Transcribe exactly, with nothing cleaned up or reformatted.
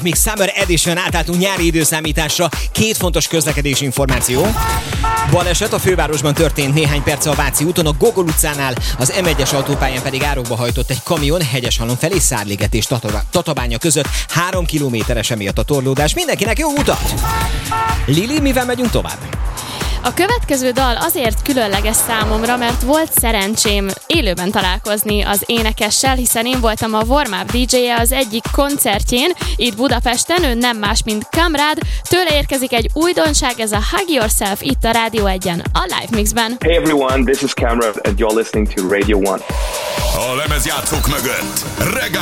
Még Summer Edition, átálltunk nyári időszámításra. Két fontos közlekedési információ. Baleset a fővárosban történt néhány perce a Váci úton, a Gogol utcánál, az em egyes autópályán pedig árokba hajtott egy kamion Hegyeshalom felé Szárliget és Tatabánya között. Három kilométeres emiatt a torlódás. Mindenkinek jó utat! Lili, mivel megyünk tovább? A következő dal azért különleges számomra, mert volt szerencsém élőben találkozni az énekessel, hiszen én voltam a warm-up dé dzséje az egyik koncertjén itt Budapesten, ő nem más, mint Kamrád. Tőle érkezik egy újdonság, ez a Hug Yourself itt a Rádió egyen, a Live Mixben. Hey everyone, this is Kamrád and you're listening to Radio One. A lemezjátszók mögött Regál